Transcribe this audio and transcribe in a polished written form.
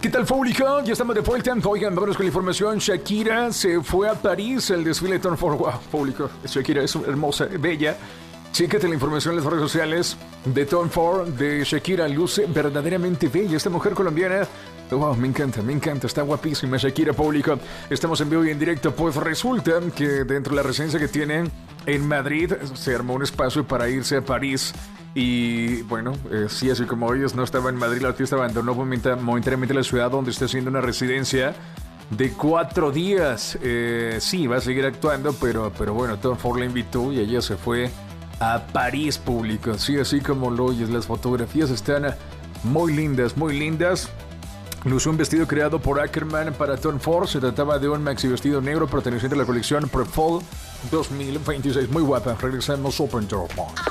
¿Qué tal, público? Ya estamos de vuelta. Oigan, vámonos con la información. Shakira se fue a París, el desfile de Tom Ford. Wow, público. Shakira es hermosa, bella. Chécate la información en las redes sociales de Tom Ford, de Shakira. Luce verdaderamente bella esta mujer colombiana. Wow, me encanta, está guapísima Shakira, público. Estamos en vivo y en directo. Pues resulta que dentro de la residencia que tienen en Madrid se armó un espacio para irse a París. Y bueno, sí, así como ellos no estaban en Madrid, la artista abandonó momentáneamente la ciudad donde está haciendo una residencia de 4 días. Sí, va a seguir actuando, pero bueno, Tom Ford la invitó y ella se fue a París, público. Sí, así como lo oyes, las fotografías están muy lindas, muy lindas. Lució un vestido creado por Ackerman para Tom Ford. Se trataba de un maxi vestido negro perteneciente a la colección Pre-Fall 2026. Muy guapa. Regresamos Open Door.